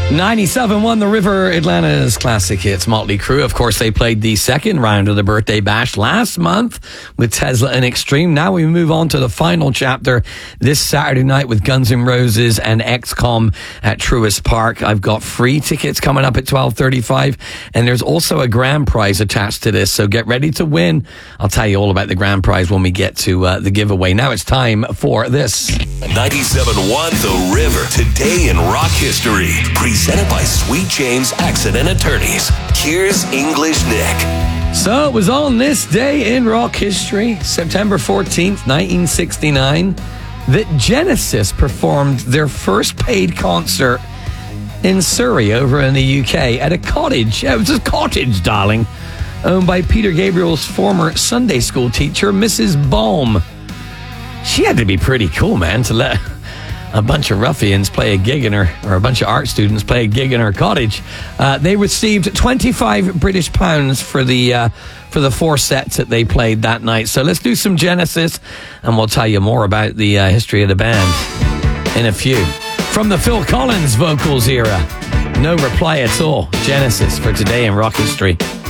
97.1 The River, Atlanta's classic hits. Motley Crue, of course, they played the second round of the Birthday Bash last month with Tesla and Extreme. Now we move on to the final chapter this Saturday night with Guns N' Roses and XCOM at Truist Park. I've got free tickets coming up at 12:35, and there's also a grand prize attached to this, so get ready to win. I'll tell you all about the grand prize when we get to the giveaway. Now it's time for this. 97.1 The River, today in rock history. Presented by Sweet James Accident Attorneys. Here's English Nick. So it was on this day in rock history, September 14th, 1969, that Genesis performed their first paid concert in Surrey over in the UK at a cottage. It was a cottage, darling, owned by Peter Gabriel's former Sunday school teacher, Mrs. Baum. She had to be pretty cool, man, to let a bunch of ruffians play a gig in her, or a bunch of art students play a gig in her cottage. They received 25 British pounds for the 4 sets that they played that night. So let's do some Genesis, and we'll tell you more about the history of the band in a few. From the Phil Collins vocals era, no reply at all. Genesis for today in rock history.